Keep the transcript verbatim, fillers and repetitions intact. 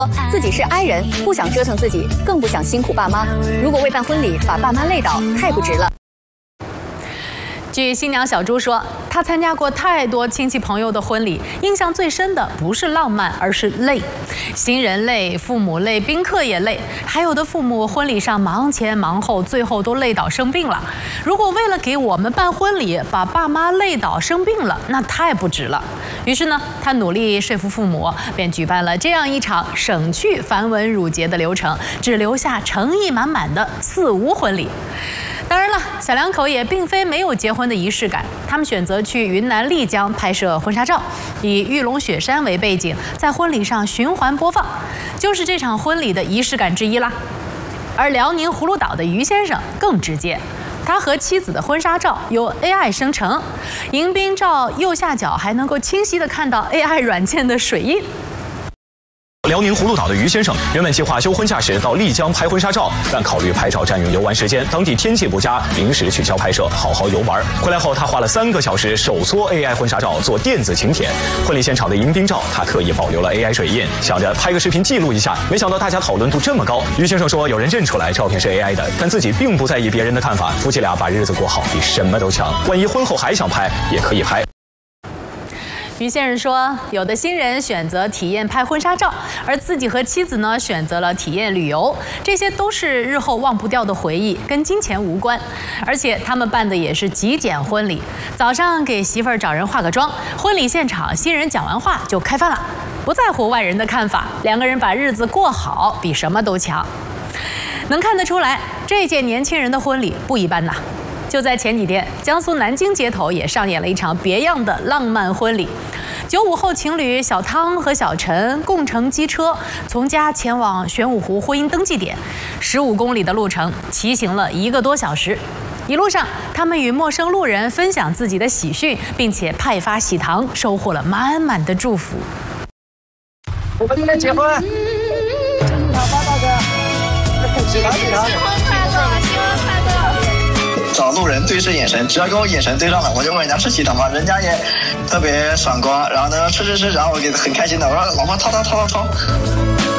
自己是 I 人，不想折腾自己，更不想辛苦爸妈。如果为办婚礼把爸妈累倒，太不值了。据新娘小朱说，她参加过太多亲戚朋友的婚礼，印象最深的不是浪漫，而是累。新人累，父母累，宾客也累，还有的父母婚礼上忙前忙后，最后都累倒生病了。如果为了给我们办婚礼，把爸妈累倒生病了，那太不值了。于是呢，她努力说服父母，便举办了这样一场省去繁文缛节的流程，只留下诚意满满的四无婚礼。当然了，小两口也并非没有结婚的仪式感，他们选择去云南丽江拍摄婚纱照，以玉龙雪山为背景，在婚礼上循环播放，就是这场婚礼的仪式感之一啦。而辽宁葫芦岛的于先生更直接，他和妻子的婚纱照由 A I 生成，迎宾照右下角还能够清晰地看到 A I 软件的水印。 辽宁葫芦岛的于先生原本计划休婚假时到丽江拍婚纱照，但考虑拍照占用游玩时间，当地天气不佳，临时取消拍摄，好好游玩。回来后，他花了三个小时手搓 A I 婚纱照做电子请帖。婚礼现场的迎宾照，他特意保留了 A I 水印，想着拍个视频记录一下。没想到大家讨论度这么高。于先生说，有人认出来照片是 A I 的，但自己并不在意别人的看法。夫妻俩把日子过好比什么都强，万一婚后还想拍，也可以拍。 于先生说，有的新人选择体验拍婚纱照，而自己和妻子呢选择了体验旅游，这些都是日后忘不掉的回忆，跟金钱无关。而且他们办的也是极简婚礼，早上给媳妇儿找人化个妆，婚礼现场新人讲完话就开饭了，不在乎外人的看法，两个人把日子过好比什么都强。能看得出来，这届年轻人的婚礼不一般呐。就在前几天，江苏南京街头也上演了一场别样的浪漫婚礼。九五后情侣小汤和小陈共乘机车，从家前往玄武湖婚姻登记点，十五公里的路程，骑行了一个多小时。一路上，他们与陌生路人分享自己的喜讯，并且派发喜糖，收获了满满的祝福。 我们今天结婚，祝你好，大哥！喜糖，喜糖！新婚快乐，新婚快乐！ 找路人对视眼神，只要跟我眼神对上了，我就问人家吃喜糖吗？人家也特别爽光，然后呢吃吃吃，然后我给很开心的，我说老婆掏掏掏掏掏。